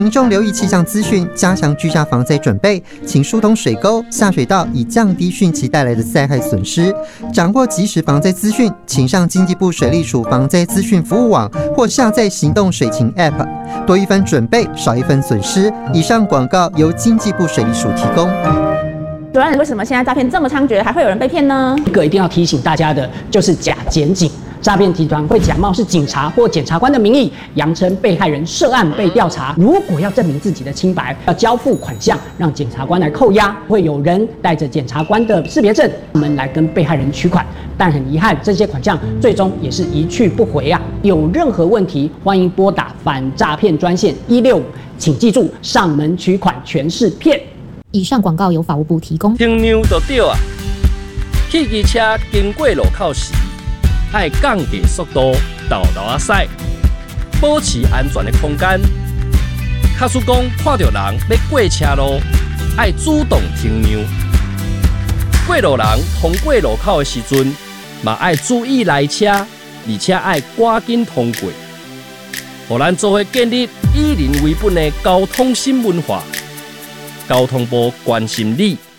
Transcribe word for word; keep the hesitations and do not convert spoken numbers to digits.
民众留意气象资讯，加强居家防灾准备，请疏通水沟、下水道，以降低汛期带来的灾害损失。掌握即时防灾资讯，请上经济部水利署防灾资讯服务网或下载行动水情 App。多一分准备，少一分损失。以上广告由经济部水利署提供。 主任，为什么现在诈骗这么猖獗，还会有人被骗呢？ 一个一定要提醒大家的就是假检警。诈骗集团会假冒是警察或检察官的名义，扬称被害人涉案被调查。如果要证明自己的清白，要交付款项让检察官来扣押，会有人带着检察官的识别证我们来跟被害人取款。但很遗憾，这些款项最终也是一去不回啊！有任何问题，欢迎拨打反诈骗专线一六五，请记住，上门取款全是骗。 以上广告由法务部提供。 停牛就对啊！汽机车经过路口时，爱降低速度，豆豆啊驶，保持安全的空间。假使讲看到人要过车路，爱主动停让。过路人通过路口的时阵，嘛爱注意来车，而且爱赶紧通过。互咱做伙建立以人为本的交通新文化。交通部关心你。